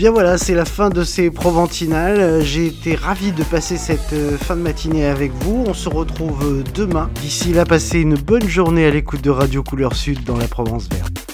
bien voilà, c'est la fin de ces Proventinales. J'ai été ravi de passer cette fin de matinée avec vous. On se retrouve demain. D'ici là, passez une bonne journée à l'écoute de Radio Couleur Sud dans la Provence Verte.